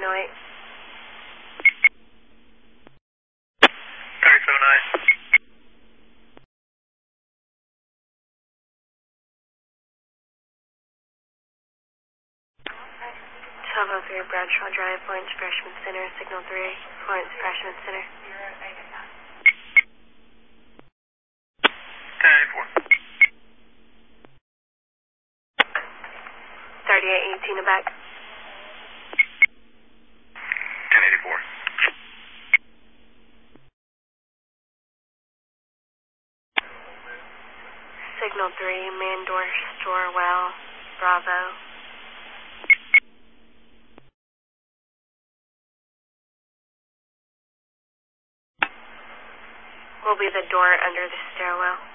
3708. 3708. Bradshaw Drive, Florence Freshman Center, Signal 3, Florence Freshman Center. 1084. 3818 to back. 1084. Signal 3, Mandor Storewell, Bravo. Will be the door under the stairwell.